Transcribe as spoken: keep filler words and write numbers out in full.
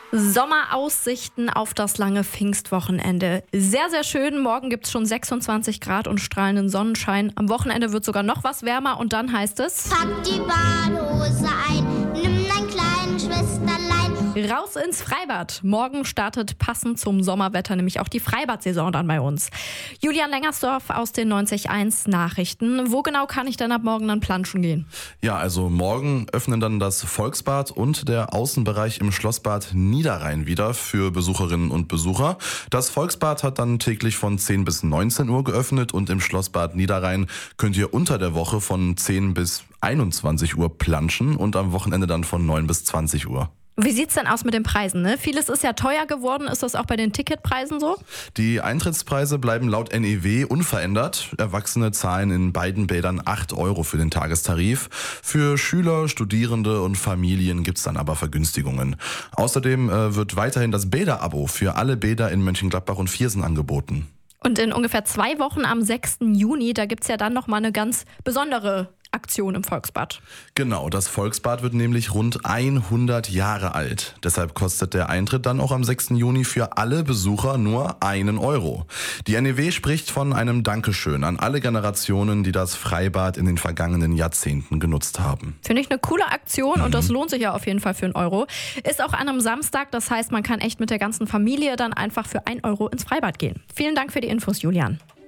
Sommeraussichten auf das lange Pfingstwochenende. Sehr, sehr schön. Morgen gibt es schon sechsundzwanzig Grad und strahlenden Sonnenschein. Am Wochenende wird sogar noch was wärmer und dann heißt es: Pack die Badehose ein, nimm dein kleines Schwesterlein. Raus ins Freibad. Morgen startet passend zum Sommerwetter nämlich auch die Freibad-Saison dann bei uns. Julian Lengersdorf aus den neunzig Komma eins Nachrichten. Wo genau kann ich denn ab morgen dann planschen gehen? Ja, also morgen öffnen dann das Volksbad und der Außenbereich im Schlossbad Niederrhein wieder für Besucherinnen und Besucher. Das Volksbad hat dann täglich von zehn bis neunzehn Uhr geöffnet und im Schlossbad Niederrhein könnt ihr unter der Woche von zehn bis einundzwanzig Uhr planschen und am Wochenende dann von neun bis zwanzig Uhr. Wie sieht's denn aus mit den Preisen? Ne? Vieles ist ja teuer geworden. Ist das auch bei den Ticketpreisen so? Die Eintrittspreise bleiben laut N E W unverändert. Erwachsene zahlen in beiden Bädern acht Euro für den Tagestarif. Für Schüler, Studierende und Familien gibt's dann aber Vergünstigungen. Außerdem äh, wird weiterhin das Bäderabo für alle Bäder in Mönchengladbach und Viersen angeboten. Und in ungefähr zwei Wochen am sechsten Juni, da gibt's ja dann nochmal eine ganz besondere Aktion im Volksbad. Genau, das Volksbad wird nämlich rund hundert Jahre alt. Deshalb kostet der Eintritt dann auch am sechsten Juni für alle Besucher nur einen Euro. Die N E W spricht von einem Dankeschön an alle Generationen, die das Freibad in den vergangenen Jahrzehnten genutzt haben. Finde ich eine coole Aktion mhm. und das lohnt sich ja auf jeden Fall für einen Euro. Ist auch an einem Samstag, das heißt, man kann echt mit der ganzen Familie dann einfach für einen Euro ins Freibad gehen. Vielen Dank für die Infos, Julian.